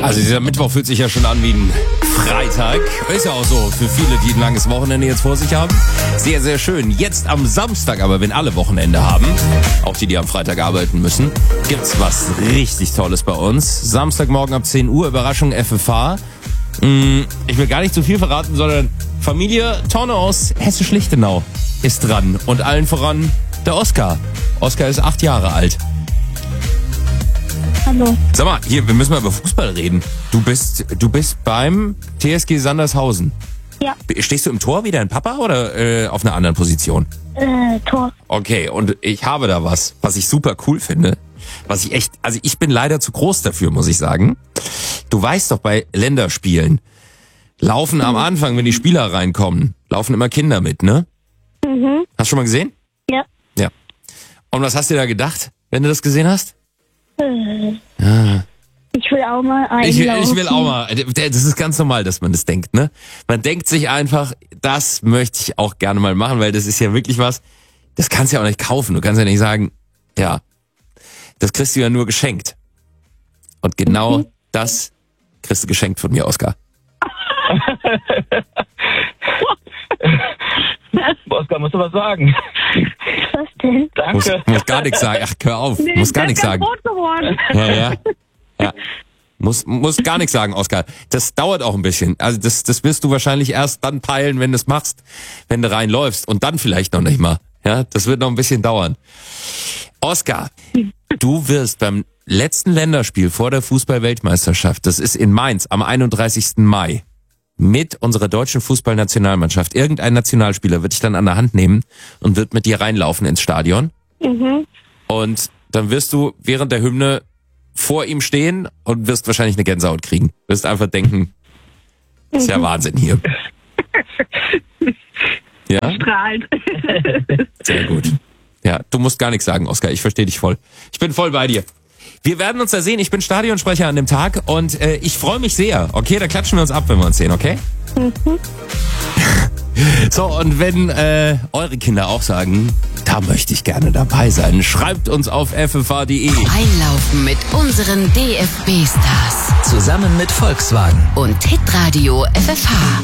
Also dieser Mittwoch fühlt sich ja schon an wie ein Freitag. Ist ja auch so für viele, die ein langes Wochenende jetzt vor sich haben. Sehr, sehr schön. Jetzt am Samstag aber, wenn alle Wochenende haben, auch die am Freitag arbeiten müssen, gibt's was richtig Tolles bei uns. Samstagmorgen ab 10 Uhr, Überraschung FFH. Ich will gar nicht zu viel verraten, sondern Familie Torne aus Hessisch-Lichtenau ist dran. Und allen voran der Oskar. Oskar ist 8 Jahre alt. Hallo. Sag mal, hier, wir müssen mal über Fußball reden. Du bist beim TSG Sandershausen. Ja. Stehst du im Tor wie dein Papa oder auf einer anderen Position? Tor. Okay, und ich habe da was ich super cool finde. Was ich echt, also ich bin leider zu groß dafür, muss ich sagen. Du weißt doch, bei Länderspielen laufen am Anfang, wenn die Spieler reinkommen, laufen immer Kinder mit, ne? Mhm. Hast du schon mal gesehen? Ja. Ja. Und was hast du da gedacht, wenn du das gesehen hast? Ich will auch mal einlaufen. Ich will auch mal. Das ist ganz normal, dass man das denkt, ne? Man denkt sich einfach, das möchte ich auch gerne mal machen, weil das ist ja wirklich was, das kannst du ja auch nicht kaufen. Du kannst ja nicht sagen, ja, das kriegst du ja nur geschenkt. Und genau das kriegst du geschenkt von mir, Oskar. Oskar, musst du was sagen? Was denn? Danke. Muss gar nichts sagen. Ach, hör auf. Muss gar nichts sagen. Rot geworden. Ja. Muss gar nichts sagen, Oskar. Das dauert auch ein bisschen. Also das wirst du wahrscheinlich erst dann peilen, wenn du es machst, wenn du reinläufst. Und dann vielleicht noch nicht mal. Ja, das wird noch ein bisschen dauern. Oskar, du wirst beim letzten Länderspiel vor der Fußball-Weltmeisterschaft, das ist in Mainz am 31. Mai, mit unserer deutschen Fußballnationalmannschaft, irgendein Nationalspieler wird dich dann an der Hand nehmen und wird mit dir reinlaufen ins Stadion. Mhm. Und dann wirst du während der Hymne vor ihm stehen und wirst wahrscheinlich eine Gänsehaut kriegen. Wirst einfach denken, ist ja Wahnsinn hier. Ja? Strahlt. Sehr gut. Ja, du musst gar nichts sagen, Oskar. Ich verstehe dich voll. Ich bin voll bei dir. Wir werden uns da sehen. Ich bin Stadionsprecher an dem Tag und ich freue mich sehr. Okay, dann klatschen wir uns ab, wenn wir uns sehen, okay? Mhm. So, und wenn eure Kinder auch sagen, da möchte ich gerne dabei sein, schreibt uns auf ffh.de. Einlaufen mit unseren DFB-Stars Zusammen mit Volkswagen. und Hitradio FFH.